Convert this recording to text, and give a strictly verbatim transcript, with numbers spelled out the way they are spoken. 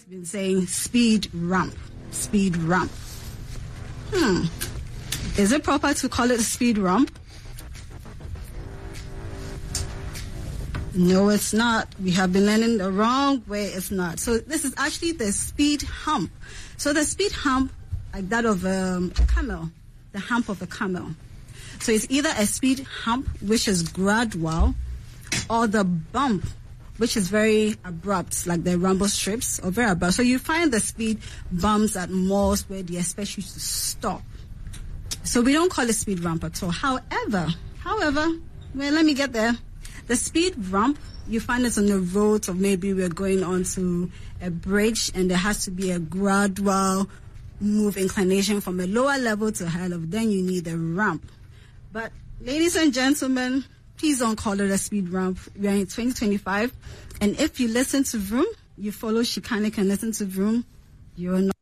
been saying speed ramp, speed ramp. Hmm. Is it proper to call it a speed ramp? No, it's not. We have been learning the wrong way. It's not. So this is actually the speed hump. So the speed hump, like that of um, a camel, the hump of a camel. So it's either a speed hump, which is gradual, or the bump, which is very abrupt, like the rumble strips, or very abrupt. So you find the speed bumps at malls where they expect you to stop. So we don't call it speed ramp at all. However, however, well, let me get there. The speed ramp, you find it on the roads, or maybe we're going onto a bridge and there has to be a gradual move inclination from a lower level to a higher level. Then you need a ramp. But ladies and gentlemen, please don't call it a speed ramp. We are in twenty twenty-five. And if you listen to Vroom, you follow Shikanic and listen to Vroom, you're not.